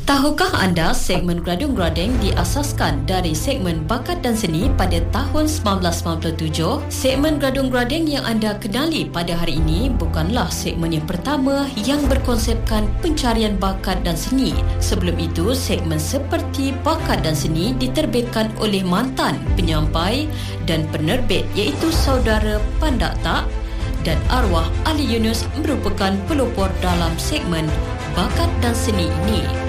Tahukah anda segmen Gradung Gradeng diasaskan dari segmen Bakat dan Seni pada tahun 1997? Segmen Gradung Gradeng yang anda kenali pada hari ini bukanlah segmen yang pertama yang berkonsepkan pencarian bakat dan seni. Sebelum itu, segmen seperti Bakat dan Seni diterbitkan oleh mantan penyampai dan penerbit iaitu saudara Pandak Tak, dan arwah Ali Yunus merupakan pelopor dalam segmen Bakat dan Seni ini.